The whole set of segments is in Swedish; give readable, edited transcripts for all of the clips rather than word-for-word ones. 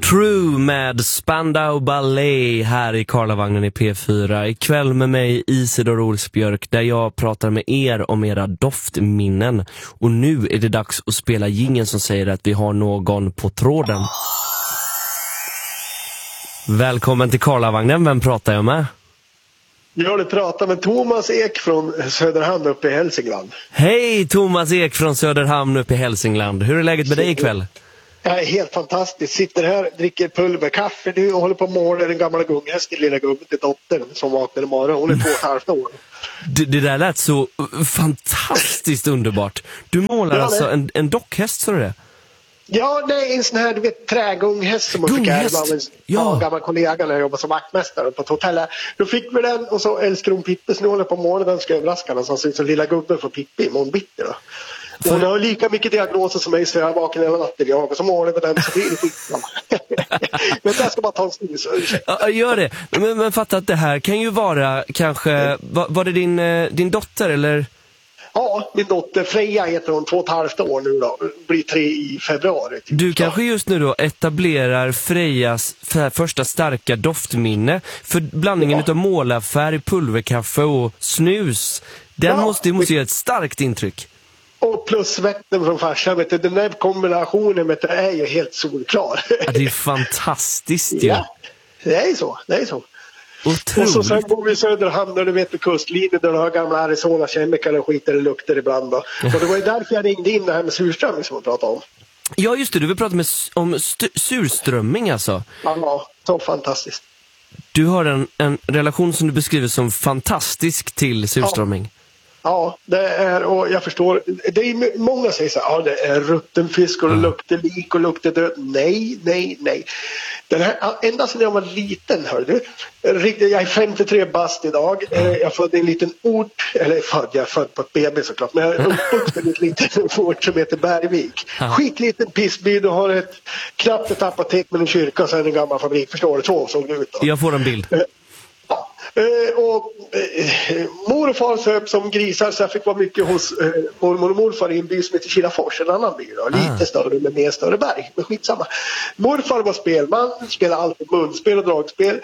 True med Spandau Ballet här i Karlavagnen i P4. Ikväll med mig Isidor Olsbjörk där jag pratar med er om era doftminnen. Och nu är det dags att spela jingeln som säger att vi har någon på tråden. Välkommen till Karlavagnen, vem pratar jag med? Jag pratar med Thomas Ek från Söderhamn uppe i Hälsingland. Hej Thomas Ek från Söderhamn uppe i Hälsingland. Hur är läget med dig ikväll? Jag är helt fantastiskt. Sitter här, dricker pulverkaffe nu och håller på att måla den gamla gunghästen, lilla gubben till dottern som vaknade imorgon. Hon är 2,5 år. Det där lät så fantastiskt underbart. Du målar alltså en dockhäst, så det? Ja, det är en sån här trägunghäst som man fick ärva av en gammal kollega när jag jobbade som vaktmästare på ett hotell. Då fick vi den och så älskar hon Pippi, så nu håller på månaden den ska överraska den. Så ser ut som lilla gubben för Pippi i månbitter då. Hon har lika mycket diagnoser som mig så jag vaknar hela natten. Jag och så målar vi den så blir det skitsamma. Men jag ska bara ta en stor. Ja, gör det. Men fatta att det här kan ju vara kanske... Var det din dotter eller... Ja, min dotter Freja heter hon, 2,5 år nu då. Blir 3 i februari. Typ. Du kanske just nu då etablerar Frejas första starka doftminne. För blandningen utav målarfärg, pulverkaffe och snus. Den måste ge ett starkt intryck. Och plus svetten från farsan, vet du, den där kombinationen med det är ju helt solklar. Ja, det är fantastiskt ju. Ja, det är så. Otroligt. Och så sen bor vi i Söderhamn där du vet vid kustlinjen där du har gamla Arizona kemikalier och skit där det luktar ibland då. Och det var ju därför jag ringde in det här med surströmming som vi pratade om. Ja just det, du vill prata om surströmming alltså. Ja, så fantastiskt. Du har en relation som du beskriver som fantastisk till surströmming. Ja, det är, och jag förstår, det är många säger så här, det är rutten fisk och det luktar lik och luktar död. Nej. Den här, ända sedan jag var liten, hörde du, jag är 53 bast idag, jag födde i en liten ort, eller jag är född på ett BB såklart, men jag är uppvuxen i en liten ort som heter Bergvik. Skitliten pissby, du har knappt ett apotek med en kyrka och sen en gammal fabrik, förstår du, så såg det ut då. Jag får en bild. Mor och far söp som grisar så jag fick vara mycket hos mormor och morfar i en by som heter Kilafors, en annan by då, lite större med mer större berg, men skitsamma. Morfar var spelman, spelade alltid munspel och dragspel,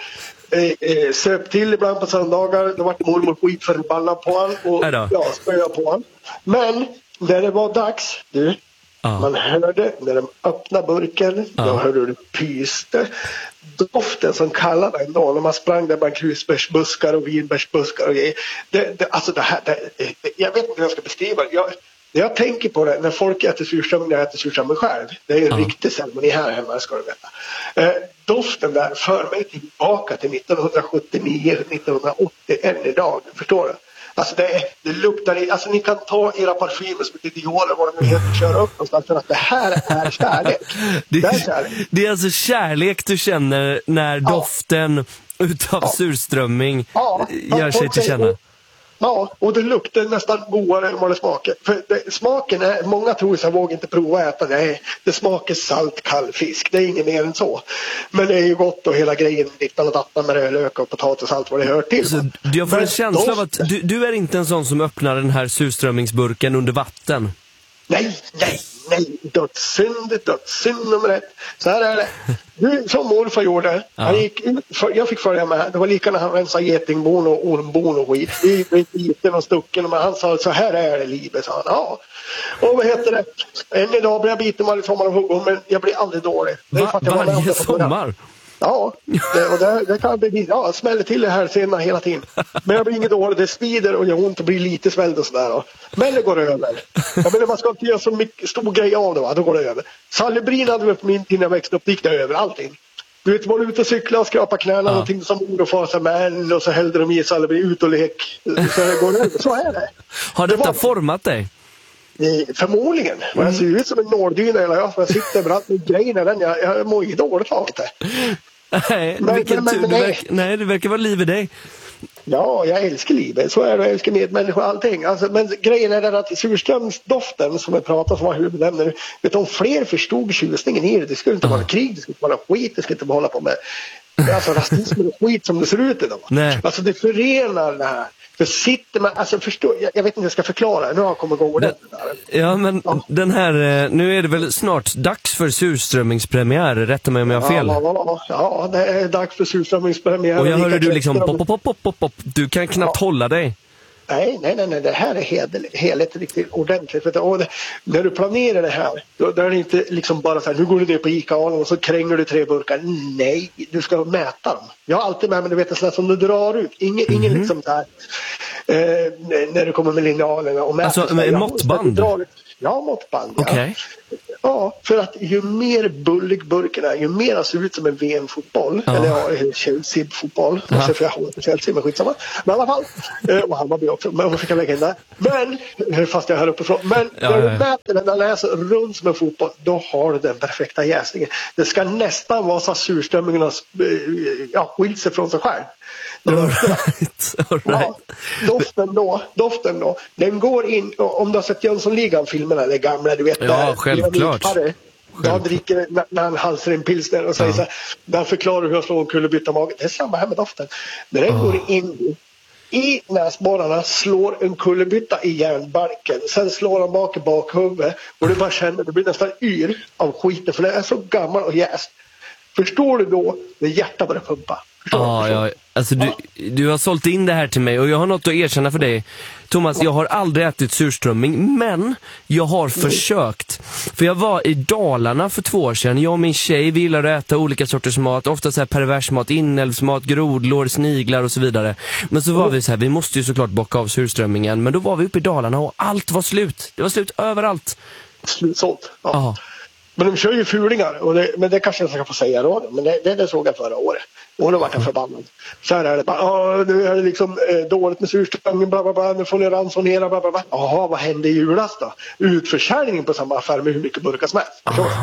söp till ibland på söndagar, då var det mormor skitförbannad på han och spöade på han. Men när det var dags, man hörde när de öppnade burken, då hörde du pyste. Doften som kallade den då när man sprang där bland krusbärsbuskar och vinbärsbuskar och grejer. Alltså det här, jag vet inte hur jag ska beskriva det. Jag tänker på det när folk äter surströmming, när jag äter surströmming själv. Det är en riktig ceremoni här hemma, ska du veta. Doften där för mig tillbaka till 1979, 1980 än idag, förstår du? Alltså det luktar, alltså ni kan ta era parfymer som ett idioler vad de nu heter och köra upp någonstans för att det här är kärlek. Det är alltså kärlek du känner när doften utav surströmming gör sig till känna. Ja, och det luktar nästan godare än vad det smakar. För smaken är, många tror så jag vågar inte prova att äta det. Det smakar salt kall fisk, det är inget mer än så. Men det är ju gott och hela grejen, dittan och dattan med rödlök och potatis och allt vad det hör till. Så jag får en känsla av att du är inte en sån som öppnar den här surströmmingsburken under vatten. Nej, dödssynd nummer 1. Så här är det. Du, som morfar gjorde, han gick ut, jag fick följa med, det var lika när han rensade getingbon och ormbon och skit. Vi blev liten och stucken, men han sa så här är det livet, sa han. Ja. Och vad heter det? En idag blir jag biten varje sommar och huggor, men jag blir aldrig dålig. Varje sommar? Ja, det kan bli, smäller till det här senare hela tiden. Men jag blir inget dåligt, det svider och gör ont och blir lite svälld och sådär. Men det går över. Jag menar, man ska inte göra så mycket stor grej av det, va? Då går det över. Salibrin hade vi på min tid när jag växte upp, gick det över allting. Du vet, var ute och cykla och skrapa knäna någonting som mor och far sa, men och så hällde de i salibrin ut och lek. Så det går över, så är det. Har detta format dig? Förmodligen. Jag ser ut som en nåldyna eller jag sitter överallt med grejerna den. Jag mår ju dåligt av det. Nej, det verkar vara liv i dig. Ja, jag älskar livet. Så är det, jag älskar medmänniskor och allting. Alltså, men grejen är den att surströmsdoften som jag pratar som var huvudämne, vet om fler förstod tjusningen i det. Det skulle inte vara krig, det skulle inte vara skit, det skulle inte hålla på med alltså rasism och skit som det ser ut idag. Nej. Alltså det förenar det här. För sitter man, alltså förstå, jag vet inte hur jag ska förklara, nu har jag kommit igång ordentligt där. Ja, men den här, nu är det väl snart dags för surströmmingspremiär, rätta mig om jag har fel. Ja, det är dags för surströmmingspremiär. Och jag hörde du liksom pop, du kan knappt hålla dig. Nej, det här är heligt riktigt ordentligt. Och när du planerar det här, då är det inte liksom bara så här, nu går du ner på Ica och så kränger du 3 burkar. Nej, du ska mäta dem. Jag har alltid med mig, du vet, en sån här som du drar ut. Ingen liksom så här, när du kommer med linjalerna och mäter. Alltså med måttband? Ja, måttband. Okej. Okay. Ja, för att ju mer bullig burken är, ju mer det ser ut som en VM-fotboll. Eller Chelsea-fotboll. För jag håller på Chelsea, men skitsamma. Men i alla fall. Och Hammarby också, men man fick lägga in där. Men, fast jag är här uppifrån. Men när du mäter den, när den är så rund som en fotboll, då har du den perfekta jäsningen. Det ska nästan vara så att surströmmingen skilt sig från sig själv. All right. Ja, doften då. Den går in, om du har sett Jönssonligan-filmerna, eller gamla, du vet. Ja, självklart. Jag dricker när han halsar en pilsner och säger så här, där förklarar hur jag slår en kullerbytta magen. Det är samma här med doften. När den går in i näsborrarna, slår en kullerbytta i järnbalken, sen slår han bak i bakhuvudet och du bara känner, det blir nästan yr av skiten, för det är så gammal och jäst. Förstår du då när hjärtat börjar pumpa? Ja, alltså du har sålt in det här till mig och jag har något att erkänna för dig. Thomas, jag har aldrig ätit surströmming, men jag har försökt. För jag var i Dalarna för 2 år sedan. Jag och min tjej, vi gillar att äta olika sorters mat. Ofta så här pervers mat, inälvsmat, grodlår, sniglar och så vidare. Men så var vi så här, vi måste ju såklart bocka av surströmmingen. Men då var vi uppe i Dalarna och allt var slut. Det var slut överallt. Slutsålt, ja. Men de kör ju fulingar, men det kanske jag ska få säga då. Men det såg jag förra året. Och då var jag förbannad. Så här är det bara, nu är det liksom dåligt med surströmming, bla bla bla, nu får ni ransonera, bla bla bla. Jaha, vad hände i julas då? Utförsäljning på samma affär med hur mycket burkar som helst.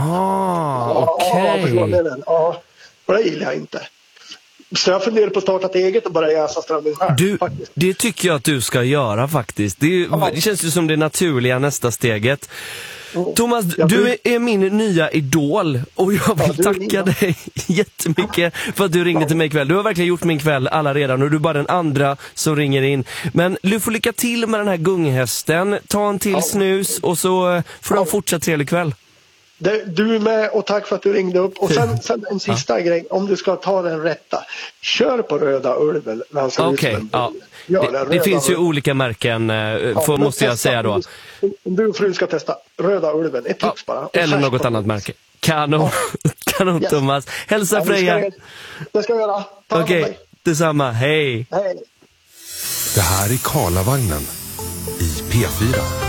Okej. Ja, och det gillar jag inte. Så jag funderar på att starta ett eget och börja jäsa strömming här. Det tycker jag att du ska göra faktiskt. Det känns ju som det naturliga nästa steget. Thomas, du är min nya idol och jag vill tacka dig jättemycket för att du ringde till mig ikväll. Du har verkligen gjort min kväll alla redan och du är bara den andra som ringer in. Men du får lycka till med den här gunghästen. Ta en till snus och så får du en fortsatt trevlig kväll. Du är med och tack för att du ringde upp. Och sen en sista grej, om du ska ta den rätta. Kör på Röda Ulven. Okej, det finns ju olika märken, måste jag säga då. Om du och frun ska testa Röda Ulven, ett tips bara. Eller något annat märke. Kanon Thomas. Hälsa Freja. Det ska jag göra. Okej, detsamma. Hej. Det här är Karlavagnen i P4.